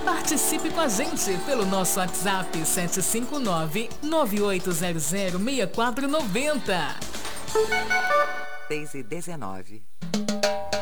Participe com a gente pelo nosso WhatsApp 759-9800-6490. 6h19.